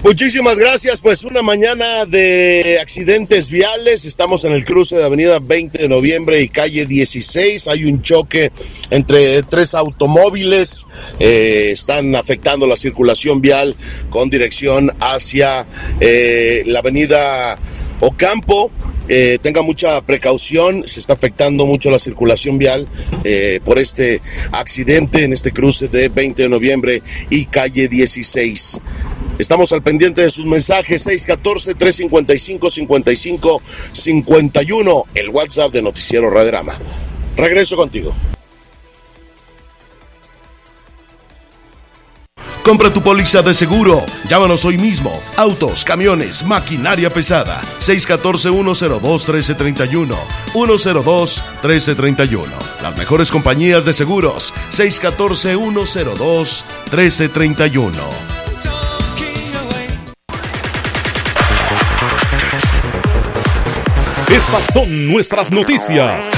Muchísimas gracias, pues una mañana de accidentes viales, estamos en el cruce de avenida 20 de noviembre y calle 16, hay un choque entre tres automóviles, están afectando la circulación vial con dirección hacia la avenida Ocampo. Tenga mucha precaución, se está afectando mucho la circulación vial por este accidente en este cruce de 20 de noviembre y calle 16. Estamos al pendiente de sus mensajes, 614-355-5551, el WhatsApp de Noticiero Raderama. Regreso contigo. Compra tu póliza de seguro. Llámanos hoy mismo. Autos, camiones, maquinaria pesada. 614-102-1331. 102-1331. Las mejores compañías de seguros. 614-102-1331. Estas son nuestras noticias.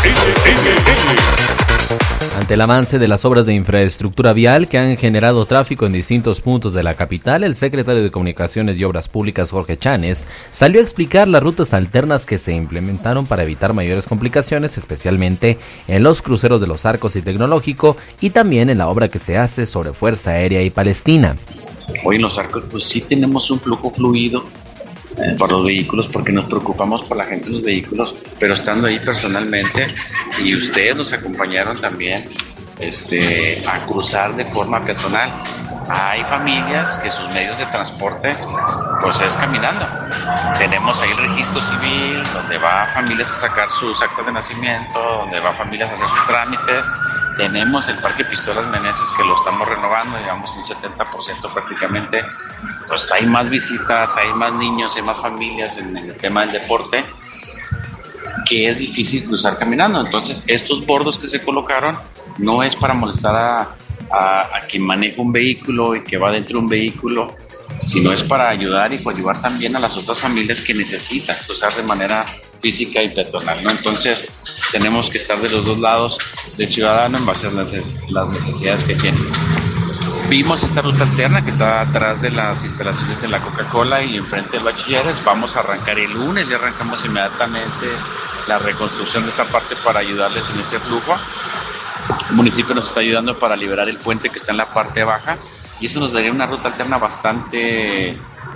Ante el avance de las obras de infraestructura vial que han generado tráfico en distintos puntos de la capital, el secretario de Comunicaciones y Obras Públicas, Jorge Chanes, salió a explicar las rutas alternas que se implementaron para evitar mayores complicaciones, especialmente en los cruceros de Los Arcos y Tecnológico, y también en la obra que se hace sobre Fuerza Aérea y Palestina. Hoy en Los Arcos pues sí tenemos un flujo fluido por los vehículos, porque nos preocupamos por la gente en los vehículos, pero estando ahí personalmente, y ustedes nos acompañaron también a cruzar de forma peatonal. Hay familias que sus medios de transporte pues es caminando. Tenemos ahí el registro civil, donde va familias a sacar sus actas de nacimiento, donde va familias a hacer sus trámites. Tenemos el Parque Pistolas Meneses, que lo estamos renovando, digamos un 70% prácticamente. Pues hay más visitas, hay más niños, hay más familias en el tema del deporte, que es difícil cruzar caminando. Entonces estos bordos que se colocaron no es para molestar a quien maneja un vehículo y que va dentro de un vehículo, sino es para ayudar y coadyuvar también a las otras familias que necesitan cruzar de manera física y peatonal, ¿no? Entonces tenemos que estar de los dos lados del ciudadano en base a las necesidades que tiene. Vimos esta ruta alterna que está atrás de las instalaciones de la Coca-Cola y enfrente del Bachilleres. Vamos a arrancar el lunes, ya arrancamos inmediatamente la reconstrucción de esta parte para ayudarles en ese flujo. El municipio nos está ayudando para liberar el puente que está en la parte baja, y eso nos daría una ruta alterna bastante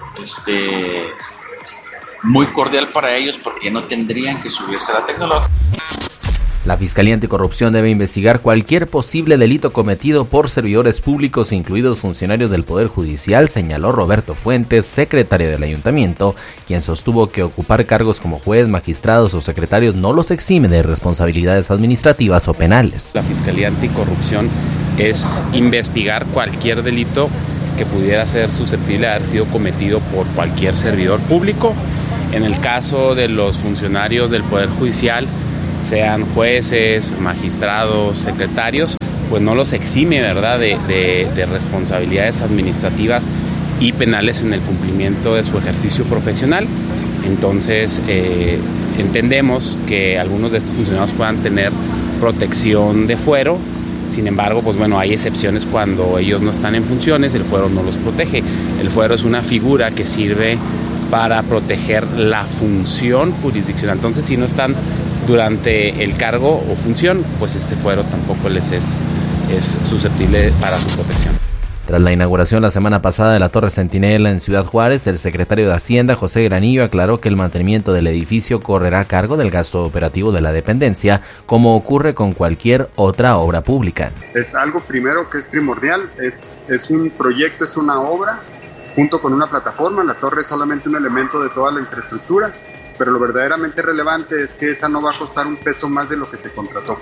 muy cordial para ellos, porque ya no tendrían que subirse a la tecnología. La Fiscalía Anticorrupción debe investigar cualquier posible delito cometido por servidores públicos, incluidos funcionarios del Poder Judicial, señaló Roberto Fuentes, secretario del Ayuntamiento, quien sostuvo que ocupar cargos como juez, magistrados o secretarios no los exime de responsabilidades administrativas o penales. La Fiscalía Anticorrupción es investigar cualquier delito que pudiera ser susceptible de haber sido cometido por cualquier servidor público. En el caso de los funcionarios del Poder Judicial, sean jueces, magistrados, secretarios, pues no los exime, ¿verdad?, de responsabilidades administrativas y penales en el cumplimiento de su ejercicio profesional. Entonces, entendemos que algunos de estos funcionarios puedan tener protección de fuero. Sin embargo, pues bueno, hay excepciones cuando ellos no están en funciones, el fuero no los protege. El fuero es una figura que sirve para proteger la función jurisdiccional. Entonces, si no están durante el cargo o función, pues este fuero tampoco les es susceptible para su protección. Tras la inauguración la semana pasada de la Torre Centinela en Ciudad Juárez, el secretario de Hacienda, José Granillo, aclaró que el mantenimiento del edificio correrá a cargo del gasto operativo de la dependencia, como ocurre con cualquier otra obra pública. Es algo primero que es primordial, es un proyecto, es una obra, junto con una plataforma. La torre es solamente un elemento de toda la infraestructura, pero lo verdaderamente relevante es que esa no va a costar un peso más de lo que se contrató.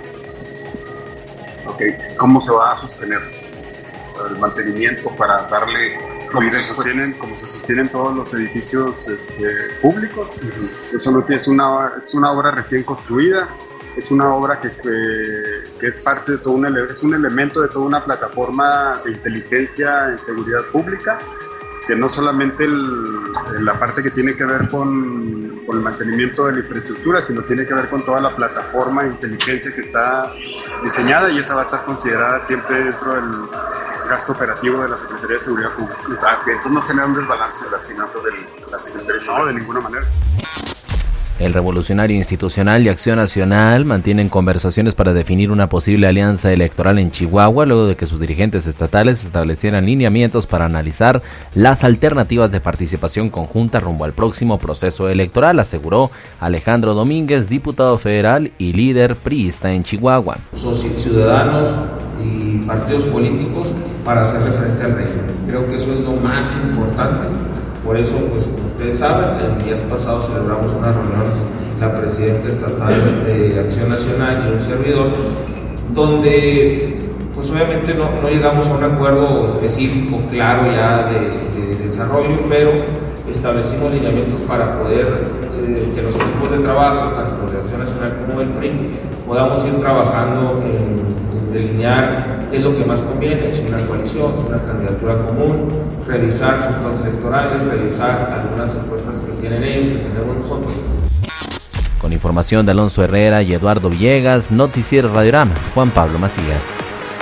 Okay. ¿Cómo se va a sostener el mantenimiento para darle como se sostienen todos los edificios públicos? Uh-huh. Eso no es una obra recién construida, es una obra que es parte de todo es un elemento de toda una plataforma de inteligencia en seguridad pública, que no solamente la parte que tiene que ver con el mantenimiento de la infraestructura, sino tiene que ver con toda la plataforma de inteligencia que está diseñada, y esa va a estar considerada siempre dentro del gasto operativo de la Secretaría de Seguridad Pública. Entonces no genera un desbalance de las finanzas de la Secretaría de Seguridad. No, de ninguna manera. El Revolucionario Institucional y Acción Nacional mantienen conversaciones para definir una posible alianza electoral en Chihuahua, luego de que sus dirigentes estatales establecieran lineamientos para analizar las alternativas de participación conjunta rumbo al próximo proceso electoral, aseguró Alejandro Domínguez, diputado federal y líder priista en Chihuahua. Ciudadanos y partidos políticos para hacerle frente al régimen. Creo que eso es lo más importante. Por eso, pues como ustedes saben, el día pasado celebramos una reunión, la presidenta estatal de Acción Nacional y un servidor, donde pues obviamente no llegamos a un acuerdo específico, claro ya de desarrollo, pero establecimos lineamientos para poder que los equipos de trabajo, tanto de Acción Nacional como del PRI, podamos ir trabajando en delinear qué es lo que más conviene, si una coalición, si una candidatura común, revisar resultados electorales, revisar algunas encuestas que tienen ellos, que tenemos nosotros. Con información de Alonso Herrera y Eduardo Villegas, Noticiero Radiorama, Juan Pablo Macías.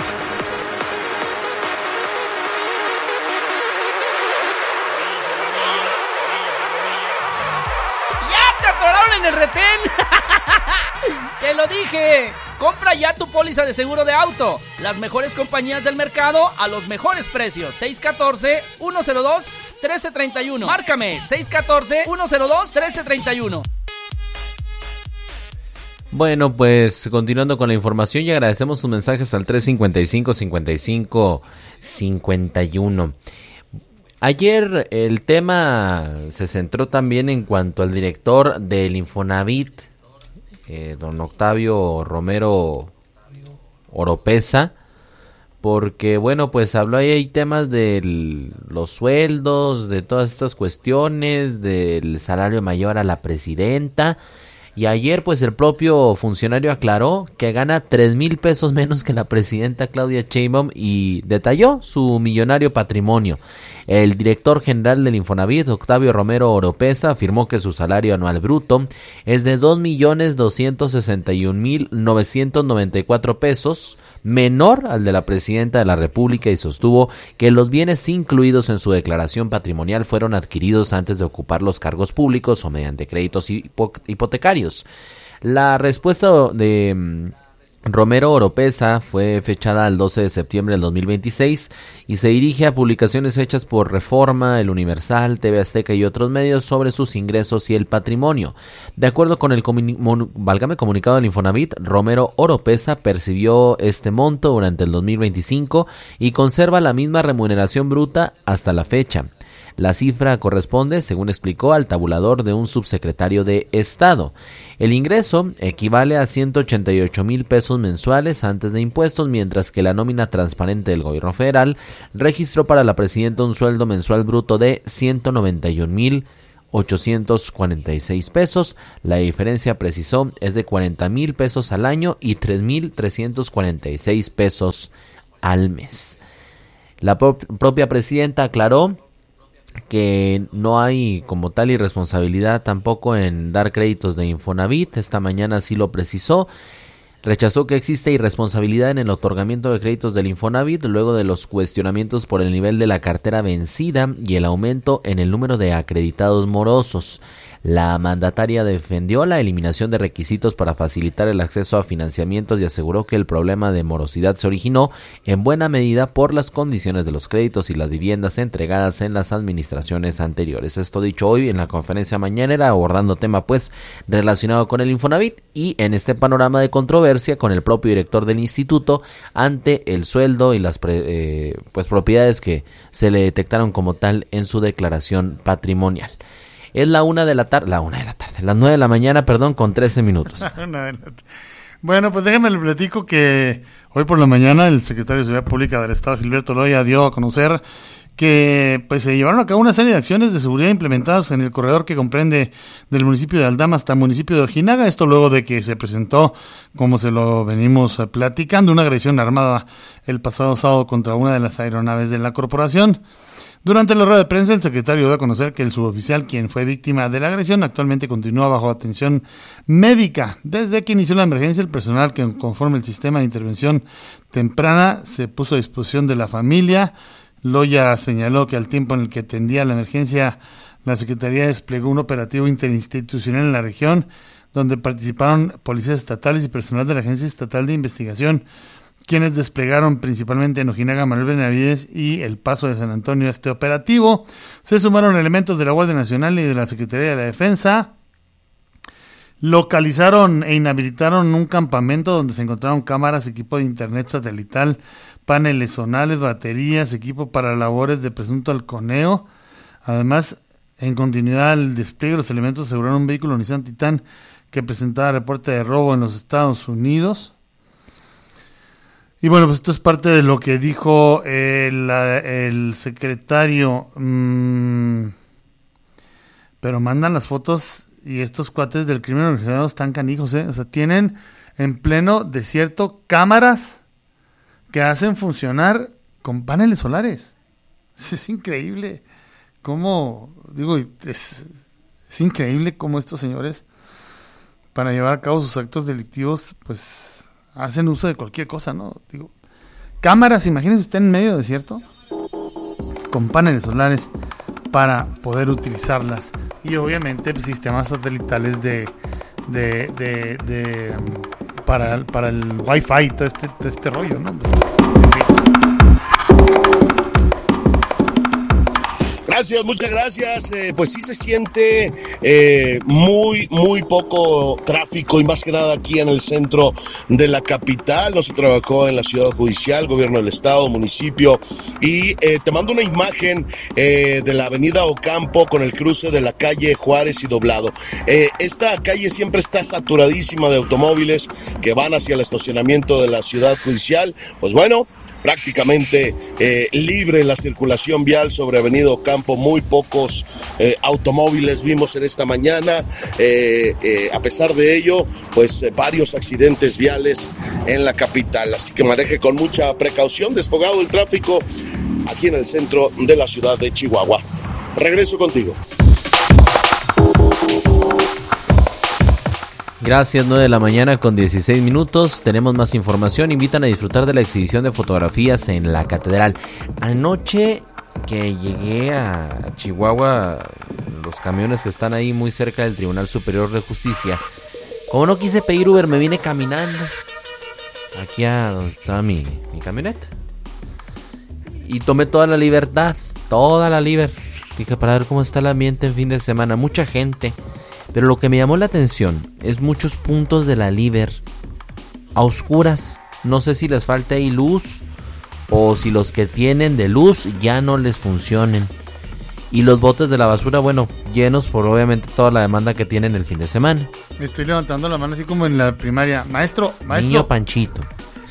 ¡Ya te atoraron en el retén! ¡Te lo dije! Compra ya tu póliza de seguro de auto. Las mejores compañías del mercado a los mejores precios. 614-102-1331. Márcame, 614-102-1331. Bueno, pues continuando con la información y agradecemos sus mensajes al 355-55-51. Ayer el tema se centró también en cuanto al director del Infonavit, don Octavio Romero Oropesa, porque bueno, pues habló ahí, hay temas de los sueldos, de todas estas cuestiones, del salario mayor a la presidenta, y ayer pues el propio funcionario aclaró que gana 3,000 pesos menos que la presidenta Claudia Sheinbaum y detalló su millonario patrimonio. El director general del Infonavit, Octavio Romero Oropesa, afirmó que su salario anual bruto es de 2,261,994 pesos, menor al de la presidenta de la República, y sostuvo que los bienes incluidos en su declaración patrimonial fueron adquiridos antes de ocupar los cargos públicos o mediante créditos hipotecarios. La respuesta de Romero Oropesa fue fechada el 12 de septiembre del 2026 y se dirige a publicaciones hechas por Reforma, El Universal, TV Azteca y otros medios sobre sus ingresos y el patrimonio. De acuerdo con el comunicado del Infonavit, Romero Oropesa percibió este monto durante el 2025 y conserva la misma remuneración bruta hasta la fecha. La cifra corresponde, según explicó, al tabulador de un subsecretario de Estado. El ingreso equivale a 188,000 pesos mensuales antes de impuestos, mientras que la nómina transparente del gobierno federal registró para la presidenta un sueldo mensual bruto de 191,846 pesos. La diferencia, precisó, es de 40,000 pesos al año y 3,346 pesos al mes. La propia presidenta aclaró que no hay como tal irresponsabilidad tampoco en dar créditos de Infonavit. Esta mañana sí lo precisó. Rechazó que existe irresponsabilidad en el otorgamiento de créditos del Infonavit luego de los cuestionamientos por el nivel de la cartera vencida y el aumento en el número de acreditados morosos. La mandataria defendió la eliminación de requisitos para facilitar el acceso a financiamientos y aseguró que el problema de morosidad se originó en buena medida por las condiciones de los créditos y las viviendas entregadas en las administraciones anteriores. Esto dicho hoy en la conferencia mañanera, abordando tema pues relacionado con el Infonavit y en este panorama de controversia con el propio director del instituto ante el sueldo y las propiedades que se le detectaron como tal en su declaración patrimonial. Es las 9 de la mañana, con 13 minutos. Bueno, pues déjenme le platico que hoy por la mañana el secretario de Seguridad Pública del Estado, Gilberto Loya, dio a conocer que pues se llevaron a cabo una serie de acciones de seguridad implementadas en el corredor que comprende del municipio de Aldama hasta el municipio de Ojinaga. Esto luego de que se presentó, como se lo venimos platicando, una agresión armada el pasado sábado contra una de las aeronaves de la corporación. Durante la rueda de prensa, el secretario dio a conocer que el suboficial, quien fue víctima de la agresión, actualmente continúa bajo atención médica. Desde que inició la emergencia, el personal que conforma el sistema de intervención temprana se puso a disposición de la familia. Loya señaló que al tiempo en el que atendía la emergencia, la Secretaría desplegó un operativo interinstitucional en la región, donde participaron policías estatales y personal de la Agencia Estatal de Investigación, quienes desplegaron principalmente en Ojinaga, Manuel Benavides y El Paso de San Antonio a este operativo. Se sumaron elementos de la Guardia Nacional y de la Secretaría de la Defensa. Localizaron e inhabilitaron un campamento donde se encontraron cámaras, equipo de internet satelital, paneles zonales, baterías, equipo para labores de presunto halconeo. Además, en continuidad al despliegue, los elementos aseguraron un vehículo Nissan Titan que presentaba reporte de robo en los Estados Unidos. Y bueno, pues esto es parte de lo que dijo el secretario. Pero mandan las fotos y estos cuates del crimen organizado están canijos, ¿eh? O sea, tienen en pleno desierto cámaras que hacen funcionar con paneles solares. Es increíble cómo, digo, es increíble cómo estos señores, para llevar a cabo sus actos delictivos, pues hacen uso de cualquier cosa, ¿no? Digo, cámaras, imagínense usted en medio desierto con paneles solares para poder utilizarlas, y obviamente pues, sistemas satelitales para el Wi-Fi y todo este rollo, ¿no? Gracias, muchas gracias. Pues sí se siente muy poco tráfico, y más que nada aquí en el centro de la capital. No se trabajó en la ciudad judicial, gobierno del estado, municipio, y te mando una imagen de la avenida Ocampo con el cruce de la calle Juárez y Doblado. Esta calle siempre está saturadísima de automóviles que van hacia el estacionamiento de la ciudad judicial. Pues bueno, prácticamente libre la circulación vial sobre Avenida Ocampo, muy pocos automóviles vimos en esta mañana, a pesar de ello, pues varios accidentes viales en la capital, así que maneje con mucha precaución, desfogado el tráfico aquí en el centro de la ciudad de Chihuahua. Regreso contigo. Gracias, 9 de la mañana con 16 minutos. Tenemos más información. Invitan a disfrutar de la exhibición de fotografías en la catedral. Anoche que llegué a Chihuahua, los camiones que están ahí muy cerca del Tribunal Superior de Justicia, como no quise pedir Uber, me vine caminando aquí a donde estaba mi camioneta. Y tomé toda la libertad. Dije, para ver cómo está el ambiente en fin de semana. Mucha gente. Pero lo que me llamó la atención es muchos puntos de la Liber a oscuras. No sé si les falta ahí luz o si los que tienen de luz ya no les funcionen. Y los botes de la basura, bueno, llenos por obviamente toda la demanda que tienen el fin de semana. Estoy levantando la mano así como en la primaria. Maestro. Niño Panchito.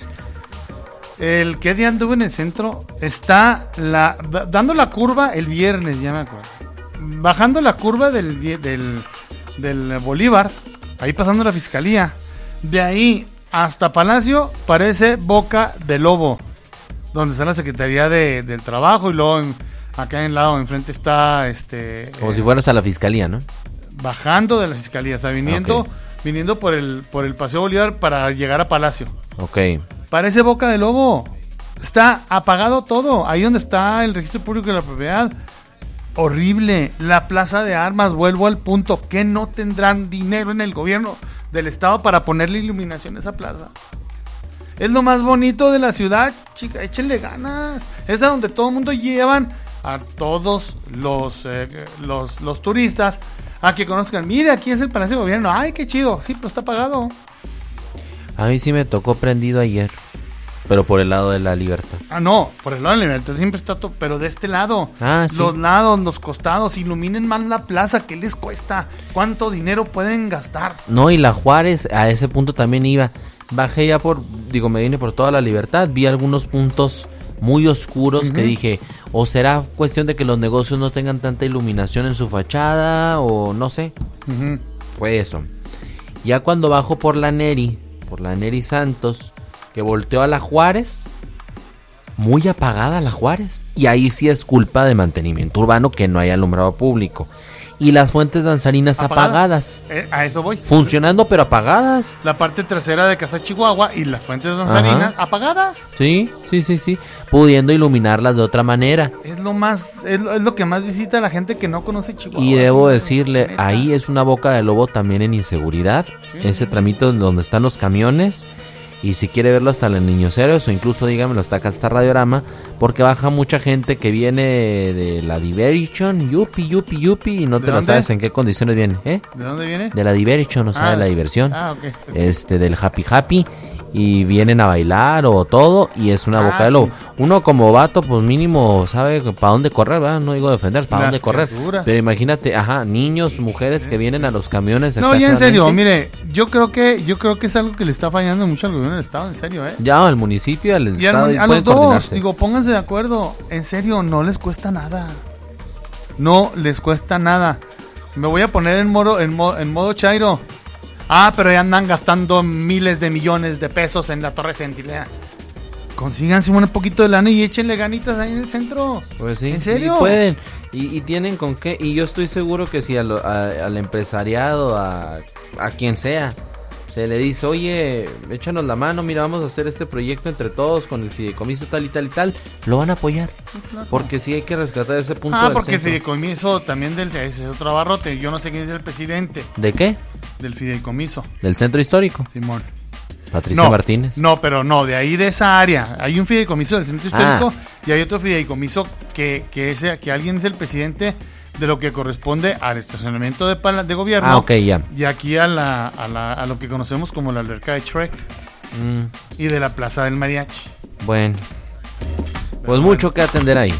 El que día anduve en el centro está dando la curva el viernes, ya me acuerdo. Bajando la curva del Bolívar, ahí pasando la fiscalía, de ahí hasta Palacio parece Boca de Lobo, donde está la Secretaría del Trabajo, y luego acá en lado enfrente está como si fueras a la fiscalía, ¿no? Bajando de la fiscalía, o sea, viniendo por el Paseo Bolívar para llegar a Palacio. Okay. Parece Boca de Lobo. Está apagado todo, ahí donde está el registro público de la propiedad. Horrible. La plaza de armas, vuelvo al punto, que no tendrán dinero en el gobierno del estado para ponerle iluminación a esa plaza. Es lo más bonito de la ciudad, chica, échenle ganas. Es a donde todo el mundo llevan a todos los turistas a que conozcan. Mire, aquí es el Palacio de Gobierno. Ay, qué chido. Sí, pero está apagado. A mí sí me tocó prendido ayer, pero por el lado de la Libertad. Ah, no, por el lado de la Libertad siempre está todo, pero de este lado. Ah, sí. Los lados, los costados, iluminen más la plaza. ¿Qué les cuesta? ¿Cuánto dinero pueden gastar? No, y la Juárez, a ese punto también iba. Bajé ya me vine por toda la Libertad, vi algunos puntos muy oscuros que dije, o será cuestión de que los negocios no tengan tanta iluminación en su fachada, o no sé. Fue eso. Ya cuando bajo por la Neri Santos, que volteó a la Juárez, muy apagada la Juárez. Y ahí sí es culpa de mantenimiento urbano que no hay alumbrado público. Y las fuentes danzarinas apagadas. A eso voy. Funcionando pero apagadas. La parte trasera de Casa Chihuahua y las fuentes danzarinas apagadas. Sí. Pudiendo iluminarlas de otra manera. Es lo que más visita la gente que no conoce Chihuahua. Y debo decirle, ahí es una boca de lobo también en inseguridad. Sí. Ese tramito donde están los camiones. Y si quiere verlo hasta en Niños Héroes o incluso dígamelo hasta acá, hasta Radiorama, porque baja mucha gente que viene de la Diversion, yupi, y no te la sabes en qué condiciones viene, ¿eh? ¿De dónde viene? De la Diversion, o sea, de la diversión. Okay. Del Happy. Y vienen a bailar o todo, y es una boca de lobo. Uno como vato, pues mínimo sabe para dónde correr, ¿verdad? No digo defender, para dónde correr. Pero imagínate, niños, mujeres que vienen a los camiones. No, ya en serio, mire, yo creo que es algo que le está fallando mucho al gobierno del estado, en serio, Ya, al municipio, al estado. A los dos, pónganse de acuerdo, en serio, no les cuesta nada. No les cuesta nada. Me voy a poner en modo Chairo. Pero ya andan gastando miles de millones de pesos en la Torre Centinela. Consíganse un poquito de lana y échenle ganitas ahí en el centro. Pues sí. ¿En serio? Y pueden. Y tienen con qué. Y yo estoy seguro que si al empresariado, a quien sea, se le dice, oye, échanos la mano, mira, vamos a hacer este proyecto entre todos con el fideicomiso tal y tal y tal, lo van a apoyar. Sí, claro. Porque sí hay que rescatar ese punto del porque centro. El fideicomiso también ese es otro abarrote. Yo no sé quién es el presidente. ¿De qué? Del fideicomiso. ¿Del centro histórico? Simón. Patricia Martínez. No, pero no, de ahí de esa área. Hay un fideicomiso del centro histórico y hay otro fideicomiso que alguien es el presidente de lo que corresponde al estacionamiento de gobierno. Ok, ya. Y aquí a lo que conocemos como la alberca de Shrek. Y de la plaza del mariachi. Bueno. Pues mucho que atender ahí.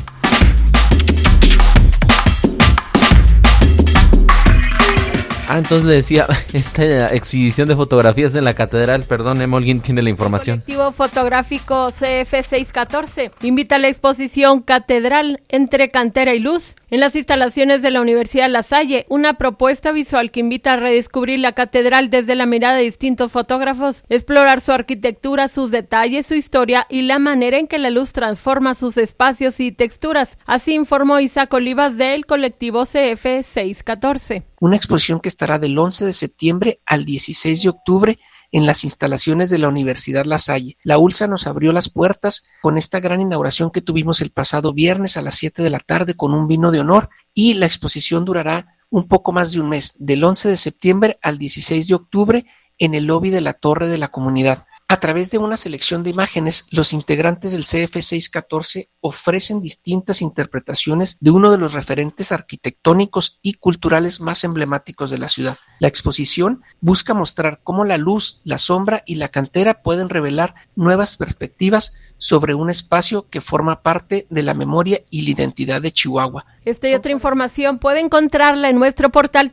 Entonces le decía, esta exhibición de fotografías en la catedral, perdón, alguien tiene la información. El colectivo fotográfico CF614 invita a la exposición Catedral entre Cantera y Luz en las instalaciones de la Universidad La Salle, una propuesta visual que invita a redescubrir la catedral desde la mirada de distintos fotógrafos, explorar su arquitectura, sus detalles, su historia y la manera en que la luz transforma sus espacios y texturas. Así informó Isaac Olivas del colectivo CF614. Una exposición que estará del 11 de septiembre al 16 de octubre en las instalaciones de la Universidad La Salle. La ULSA nos abrió las puertas con esta gran inauguración que tuvimos el pasado viernes a las 7 de la tarde con un vino de honor, y la exposición durará un poco más de un mes, del 11 de septiembre al 16 de octubre en el lobby de la Torre de la Comunidad. A través de una selección de imágenes, los integrantes del CF614 ofrecen distintas interpretaciones de uno de los referentes arquitectónicos y culturales más emblemáticos de la ciudad. La exposición busca mostrar cómo la luz, la sombra y la cantera pueden revelar nuevas perspectivas sobre un espacio que forma parte de la memoria y la identidad de Chihuahua. Esta y otra información puede encontrarla en nuestro portal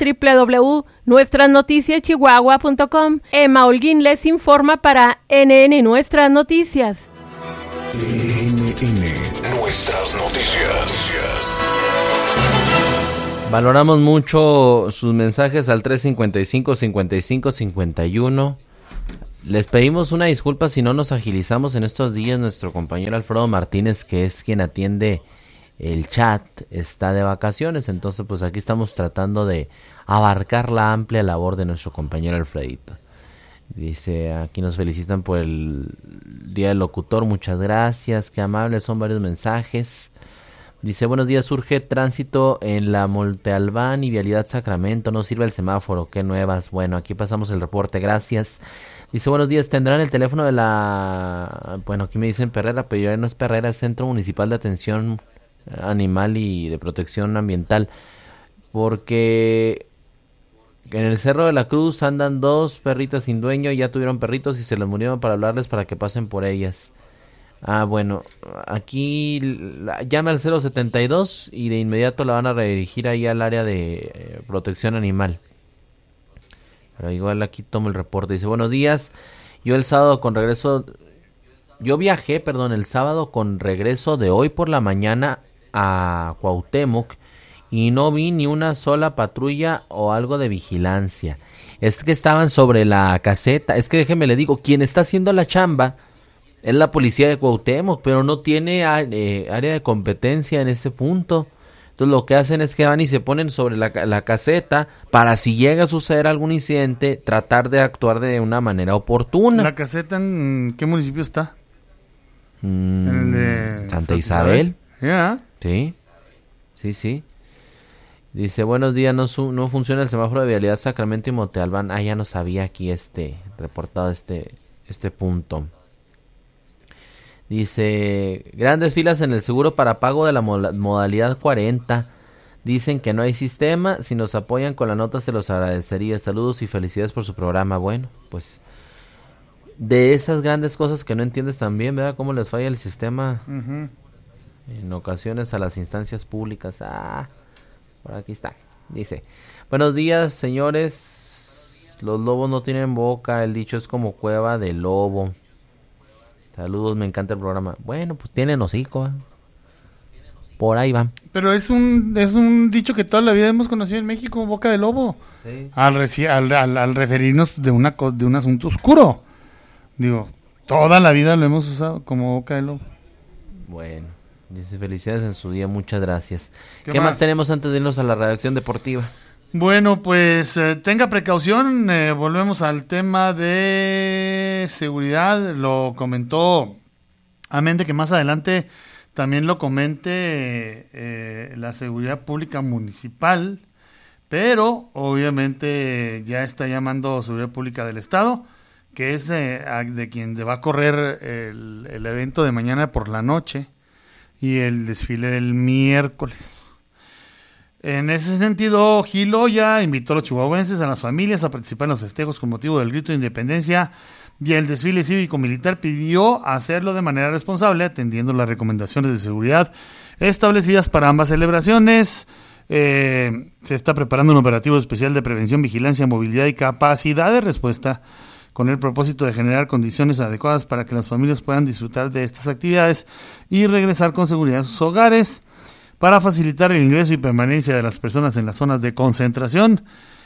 www.nuestrasnoticiaschihuahua.com. Emma Holguín les informa para NN Nuestras Noticias. NN Nuestras Noticias. Valoramos mucho sus mensajes al 355-55-51. Les pedimos una disculpa si no nos agilizamos en estos días. Nuestro compañero Alfredo Martínez, que es quien atiende el chat, está de vacaciones. Entonces, pues aquí estamos tratando de abarcar la amplia labor de nuestro compañero Alfredito. Dice, aquí nos felicitan por el Día del Locutor. Muchas gracias, qué amables, son varios mensajes. Dice, buenos días, surge tránsito en la Monte Albán y Vialidad Sacramento, no sirve el semáforo, qué nuevas. Bueno, aquí pasamos el reporte, gracias. Dice, buenos días, ¿tendrán el teléfono de la... Bueno, aquí me dicen Perrera, pero ya no es Perrera, es Centro Municipal de Atención Animal y de Protección Ambiental? Porque en el Cerro de la Cruz andan dos perritas sin dueño, ya tuvieron perritos y se les murieron para hablarles para que pasen por ellas. Bueno, aquí llama al 072 y de inmediato la van a redirigir ahí al área de protección animal. Pero igual aquí tomo el reporte. Dice, buenos días, yo viajé, el sábado con regreso de hoy por la mañana a Cuauhtémoc y no vi ni una sola patrulla o algo de vigilancia. Es que estaban sobre la caseta, es que déjeme le digo, quien está haciendo la chamba Es la policía de Cuauhtémoc, pero no tiene área de competencia en este punto. Entonces lo que hacen es que van y se ponen sobre la caseta para, si llega a suceder algún incidente, tratar de actuar de una manera oportuna. ¿La caseta en qué municipio está? En el de Santa Isabel. ¿Ya? Sí. Dice, buenos días, no funciona el semáforo de vialidad Sacramento y Monte Albán. Ya no sabía aquí reportado este punto. Dice, grandes filas en el seguro para pago de la modalidad 40. Dicen que no hay sistema. Si nos apoyan con la nota se los agradecería. Saludos y felicidades por su programa. Bueno, pues de esas grandes cosas que no entiendes también, ¿verdad? Cómo les falla el sistema en ocasiones a las instancias públicas. Por aquí está. Dice, buenos días, señores. Los lobos no tienen boca. El dicho es como cueva de lobo. Saludos, me encanta el programa. Bueno, pues tienen hocico. Por ahí van. Pero es un dicho que toda la vida hemos conocido en México, boca de lobo. Sí. Al referirnos de un asunto oscuro. Digo, toda la vida lo hemos usado como boca de lobo. Bueno, dice felicidades en su día, muchas gracias. ¿Qué más tenemos antes de irnos a la redacción deportiva? Bueno, pues tenga precaución, volvemos al tema de seguridad, lo comentó Amende, que más adelante también lo comente la seguridad pública municipal, pero obviamente ya está llamando seguridad pública del estado, que es de quien va a correr el evento de mañana por la noche y el desfile del miércoles. En ese sentido, Gilo ya invitó a los chihuahuenses, a las familias, a participar en los festejos con motivo del grito de independencia y el desfile cívico-militar. Pidió hacerlo de manera responsable, atendiendo las recomendaciones de seguridad establecidas para ambas celebraciones. Se está preparando un operativo especial de prevención, vigilancia, movilidad y capacidad de respuesta, con el propósito de generar condiciones adecuadas para que las familias puedan disfrutar de estas actividades y regresar con seguridad a sus hogares. Para facilitar el ingreso y permanencia de las personas en las zonas de concentración,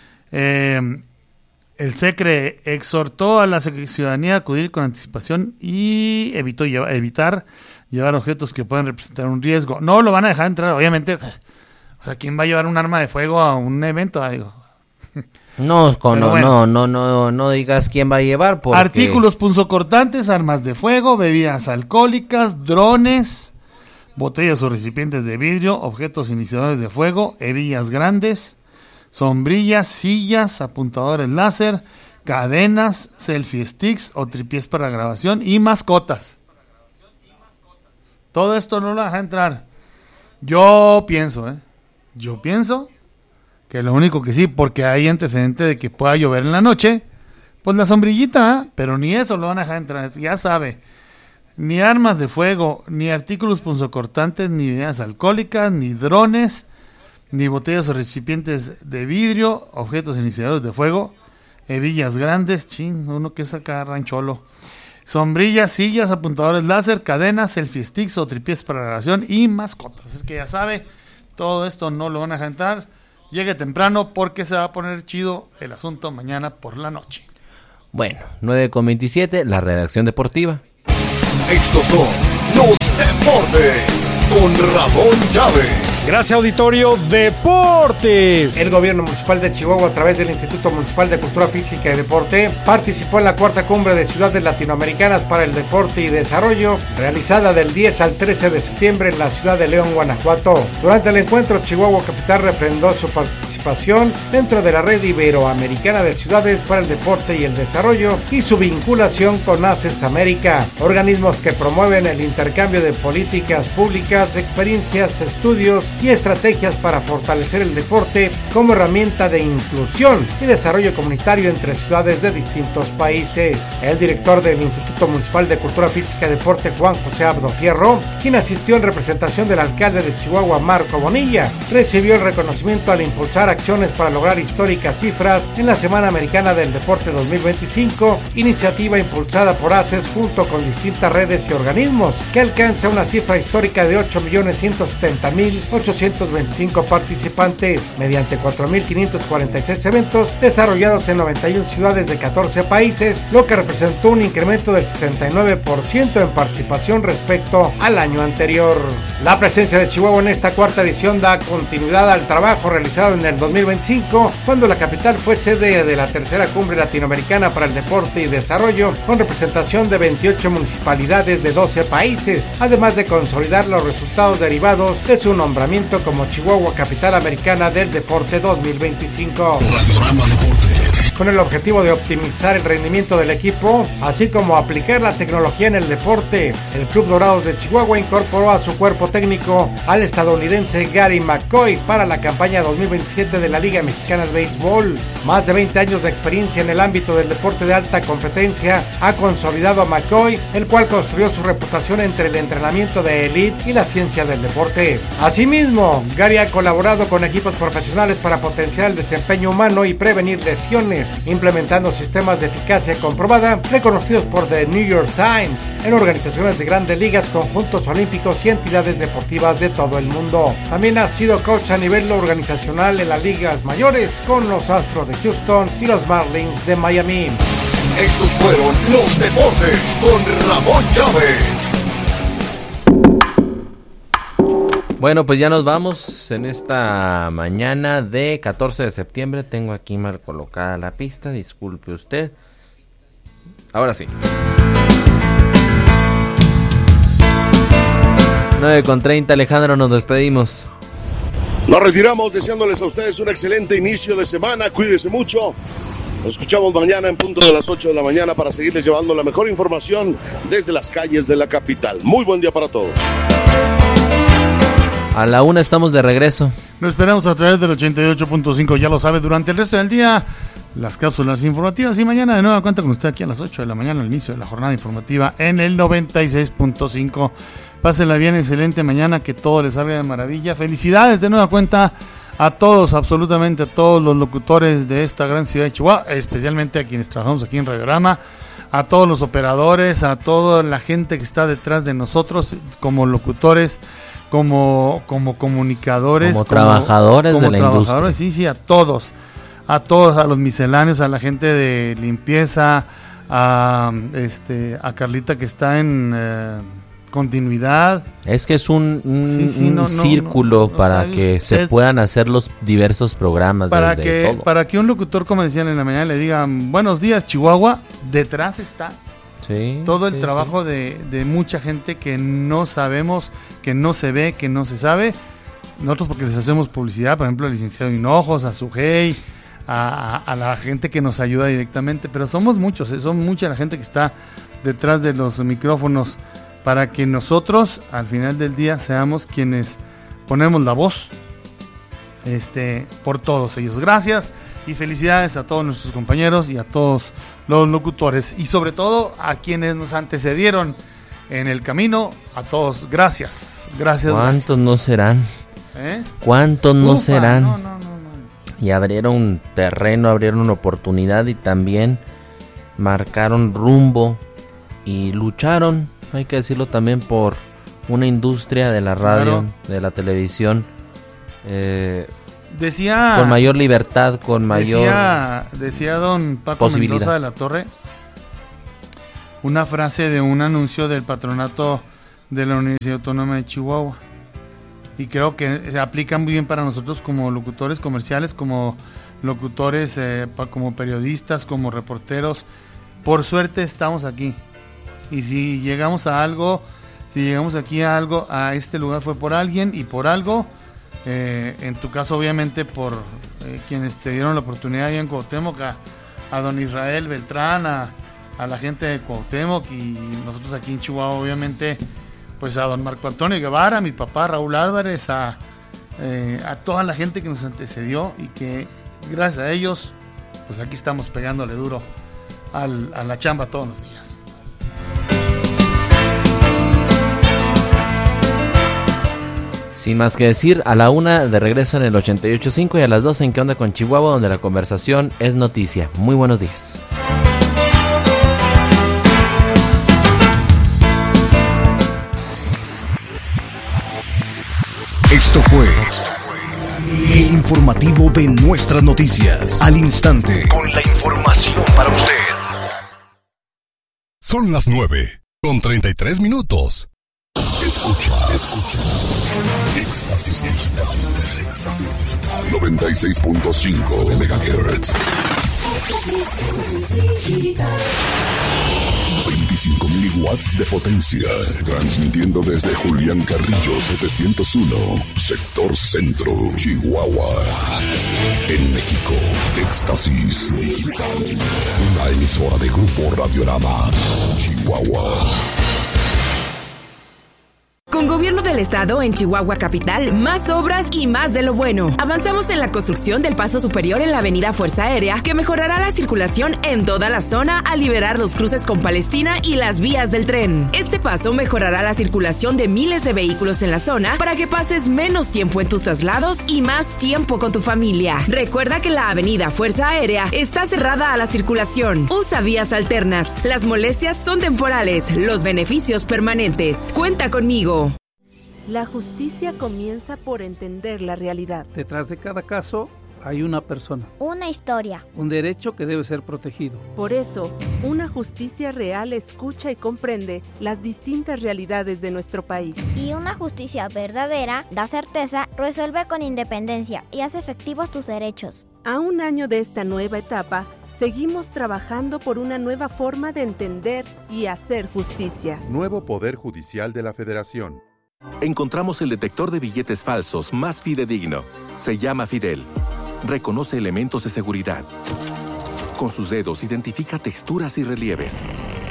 el SECRE exhortó a la ciudadanía a acudir con anticipación y evitar llevar objetos que puedan representar un riesgo. No lo van a dejar entrar, obviamente. O sea, ¿quién va a llevar un arma de fuego a un evento? No digas quién va a llevar. Porque... Artículos punzocortantes, armas de fuego, bebidas alcohólicas, drones, botellas o recipientes de vidrio, objetos iniciadores de fuego, hebillas grandes, sombrillas, sillas, apuntadores láser, cadenas, selfie sticks o tripiés para grabación y mascotas. Todo esto no lo deja entrar. Yo pienso que lo único que sí, porque hay antecedente de que pueda llover en la noche, pues la sombrillita, pero ni eso lo van a dejar entrar, ya sabe. Ni armas de fuego, ni artículos punzocortantes, ni bebidas alcohólicas, ni drones, ni botellas o recipientes de vidrio, objetos iniciadores de fuego, hebillas grandes, uno que saca rancholo, sombrillas, sillas, apuntadores láser, cadenas, selfie sticks o tripiés para grabación y mascotas. Es que ya sabe, todo esto no lo van a dejar entrar. Llegue temprano porque se va a poner chido el asunto mañana por la noche. Bueno, 9:27, la redacción deportiva. Estos son los deportes con Ramón Chávez. Gracias, auditorio. Deportes. El gobierno municipal de Chihuahua, a través del Instituto Municipal de Cultura Física y Deporte, participó en la cuarta cumbre de ciudades latinoamericanas para el deporte y desarrollo, realizada del 10 al 13 de septiembre en la ciudad de León, Guanajuato. Durante el encuentro, Chihuahua Capital refrendó su participación dentro de la red iberoamericana de ciudades para el deporte y el desarrollo y su vinculación con ACES América, organismos que promueven el intercambio de políticas públicas, experiencias, estudios y estrategias para fortalecer el deporte como herramienta de inclusión y desarrollo comunitario entre ciudades de distintos países. El director del Instituto Municipal de Cultura Física y Deporte, Juan José Abdo Fierro, quien asistió en representación del alcalde de Chihuahua, Marco Bonilla, recibió el reconocimiento al impulsar acciones para lograr históricas cifras en la Semana Americana del Deporte 2025, iniciativa impulsada por ACES junto con distintas redes y organismos, que alcanza una cifra histórica de 8.170.800 825 participantes, mediante 4.546 eventos desarrollados en 91 ciudades de 14 países, lo que representó un incremento del 69% en participación respecto al año anterior. La presencia de Chihuahua en esta cuarta edición da continuidad al trabajo realizado en el 2025, cuando la capital fue sede de la tercera cumbre latinoamericana para el deporte y desarrollo, con representación de 28 municipalidades de 12 países, además de consolidar los resultados derivados de su nombramiento como Chihuahua Capital Americana del Deporte 2025. Con el objetivo de optimizar el rendimiento del equipo, así como aplicar la tecnología en el deporte, el Club Dorados de Chihuahua incorporó a su cuerpo técnico al estadounidense Gary McCoy para la campaña 2027 de la Liga Mexicana de Béisbol. Más de 20 años de experiencia en el ámbito del deporte de alta competencia ha consolidado a McCoy, el cual construyó su reputación entre el entrenamiento de élite y la ciencia del deporte. Asimismo, Gary ha colaborado con equipos profesionales para potenciar el desempeño humano y prevenir lesiones, implementando sistemas de eficacia comprobada reconocidos por The New York Times en organizaciones de grandes ligas, conjuntos olímpicos y entidades deportivas de todo el mundo. También ha sido coach a nivel organizacional en las ligas mayores con los Astros de Houston y los Marlins de Miami. Estos fueron los deportes con Ramón Chávez. Bueno, pues ya nos vamos en esta mañana de 14 de septiembre. Tengo aquí mal colocada la pista, disculpe usted. Ahora sí. 9:30, Alejandro, nos despedimos. Nos retiramos deseándoles a ustedes un excelente inicio de semana. Cuídense mucho. Nos escuchamos mañana en punto de las 8 de la mañana para seguirles llevando la mejor información desde las calles de la capital. Muy buen día para todos. A la 1 estamos de regreso. Nos esperamos a través del 88.5, ya lo sabe, durante el resto del día, las cápsulas informativas. Y mañana de nueva cuenta con usted aquí a las 8 de la mañana, al inicio de la jornada informativa en el 96.5. Pásenla bien, excelente mañana, que todo les salga de maravilla. Felicidades de nueva cuenta a todos, absolutamente a todos los locutores de esta gran ciudad de Chihuahua, especialmente a quienes trabajamos aquí en Radiorama, a todos los operadores, a toda la gente que está detrás de nosotros como locutores, como comunicadores, como trabajadores de la industria. Sí, a todos, a los misceláneos, a la gente de limpieza, a Carlita que está en continuidad. Es que es un círculo para que usted se puedan hacer los diversos programas para que un locutor, como decían en la mañana, le digan buenos días Chihuahua, detrás está todo el trabajo de mucha gente que no sabemos, que no se ve, que no se sabe. Nosotros porque les hacemos publicidad, por ejemplo al licenciado Hinojos, a Sujei, a la gente que nos ayuda directamente, pero somos muchos, son mucha la gente que está detrás de los micrófonos para que nosotros al final del día seamos quienes ponemos la voz por todos ellos. Gracias y felicidades a todos nuestros compañeros y a todos los locutores y sobre todo a quienes nos antecedieron en el camino. A todos, gracias. ¿Cuántos no serán? ¿Cuántos no serán? No. Y abrieron terreno, abrieron una oportunidad y también marcaron rumbo y lucharon, hay que decirlo también, por una industria de la radio, de la televisión, con mayor libertad, con mayor decía don Paco Mendoza de la Torre una frase de un anuncio del patronato de la Universidad Autónoma de Chihuahua, y creo que se aplica muy bien para nosotros como locutores comerciales, como locutores, como periodistas, como reporteros. Por suerte estamos aquí, y si llegamos a algo, si llegamos aquí a algo, a este lugar fue por alguien y por algo. En tu caso obviamente por quienes te dieron la oportunidad allá en Cuauhtémoc, a don Israel Beltrán, a la gente de Cuauhtémoc, y nosotros aquí en Chihuahua obviamente pues a don Marco Antonio Guevara, a mi papá Raúl Álvarez, a toda la gente que nos antecedió y que gracias a ellos pues aquí estamos pegándole duro a la chamba todos los días. Sin más que decir, a la 1 de regreso en el 88.5 y a las 2 en ¿Qué onda con Chihuahua?, donde la conversación es noticia. Muy buenos días. Esto fue el informativo de Nuestras Noticias. Al instante, con la información para usted. Son las 9:33. Escucha. Éxtasis Digital. 96.5 de MHz. 25.000 watts de potencia. Transmitiendo desde Julián Carrillo 701, sector centro, Chihuahua. En México, Éxtasis Digital. Una emisora de Grupo Radiorama, Chihuahua. Con Gobierno del Estado en Chihuahua Capital, más obras y más de lo bueno. Avanzamos en la construcción del paso superior en la avenida Fuerza Aérea, que mejorará la circulación en toda la zona al liberar los cruces con Palestina y las vías del tren. Este paso mejorará la circulación de miles de vehículos en la zona para que pases menos tiempo en tus traslados y más tiempo con tu familia. Recuerda que la avenida Fuerza Aérea está cerrada a la circulación. Usa vías alternas. Las molestias son temporales, los beneficios permanentes. Cuenta conmigo. La justicia comienza por entender la realidad. Detrás de cada caso hay una persona. Una historia. Un derecho que debe ser protegido. Por eso, una justicia real escucha y comprende las distintas realidades de nuestro país. Y una justicia verdadera da certeza, resuelve con independencia y hace efectivos tus derechos. A un año de esta nueva etapa, seguimos trabajando por una nueva forma de entender y hacer justicia. Nuevo Poder Judicial de la Federación. Encontramos el detector de billetes falsos más fidedigno. Se llama Fidel. Reconoce elementos de seguridad. Con sus dedos identifica texturas y relieves.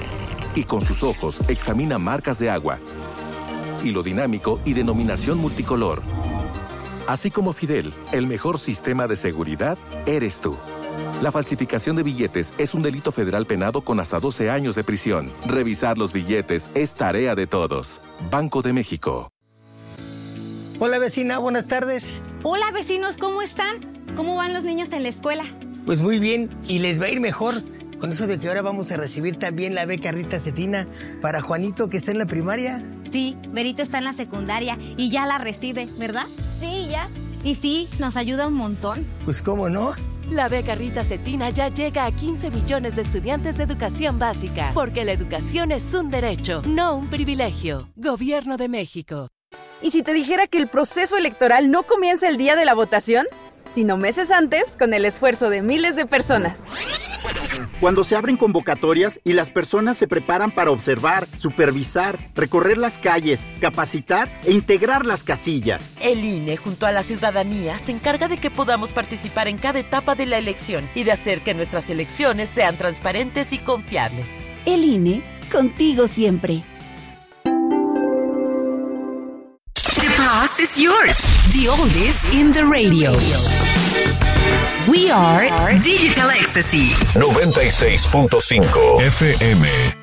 Y con sus ojos examina marcas de agua. Hilo dinámico y denominación multicolor. Así como Fidel, el mejor sistema de seguridad eres tú. La falsificación de billetes es un delito federal penado con hasta 12 años de prisión. Revisar los billetes es tarea de todos. Banco de México. Hola vecina, buenas tardes. Hola vecinos, ¿cómo están? ¿Cómo van los niños en la escuela? Pues muy bien, y les va a ir mejor. Con eso de que ahora vamos a recibir también la beca Rita Cetina para Juanito, que está en la primaria. Sí, Berito está en la secundaria y ya la recibe, ¿verdad? Sí, ya. Y sí, nos ayuda un montón. Pues cómo no. La beca Rita Cetina ya llega a 15 millones de estudiantes de educación básica, porque la educación es un derecho, no un privilegio. Gobierno de México. ¿Y si te dijera que el proceso electoral no comienza el día de la votación, sino meses antes, con el esfuerzo de miles de personas? Cuando se abren convocatorias y las personas se preparan para observar, supervisar, recorrer las calles, capacitar e integrar las casillas. El INE, junto a la ciudadanía, se encarga de que podamos participar en cada etapa de la elección y de hacer que nuestras elecciones sean transparentes y confiables. El INE, contigo siempre. The past is yours. The oldies in the radio. We are Digital Ecstasy. 96.5 FM.